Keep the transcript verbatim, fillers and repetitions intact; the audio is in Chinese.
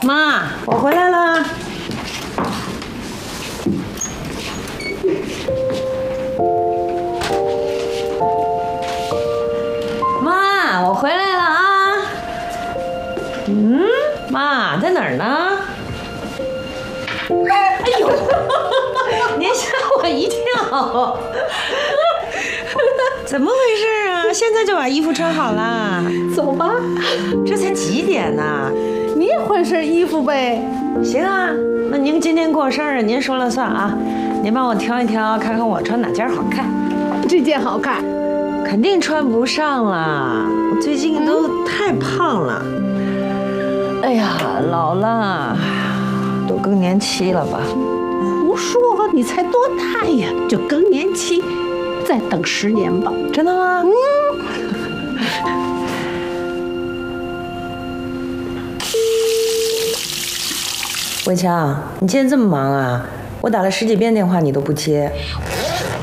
妈，我回来了。妈，我回来了啊。嗯，妈在哪儿呢？哎呦，您吓我一跳！怎么回事啊？现在就把衣服穿好了？ 走吧。 这才几点呢？ 你也换身衣服呗。 行啊，那您今天过生日，您说了算啊。您帮我挑一挑，看看我穿哪件好看。 这件好看。 肯定穿不上了，我最近都太胖了。嗯、哎呀，老了，都更年期了吧？ 胡说，你才多大呀？就更年期，再等十年吧。 真的吗？ 嗯。 伟强，你今天这么忙啊？我打了十几遍电话你都不接。